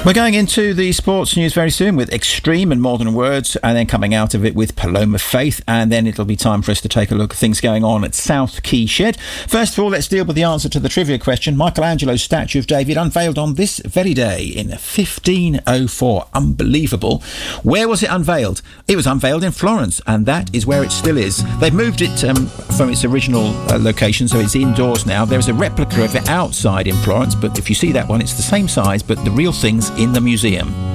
We're going into the sports news very soon with Extreme and More Than Words, and then coming out of it with Paloma Faith, and then it'll be time for us to take a look at things going on at South Key Shed. First of all, let's deal with the answer to the trivia question. Michelangelo's statue of David unveiled on this very day in 1504. Unbelievable. Where was it unveiled? It was unveiled in Florence, and that is where it still is. They've moved it from its original location, so it's indoors now. There's a replica of it outside in Florence, but if you see that one, it's the same size, but the real thing's in the museum.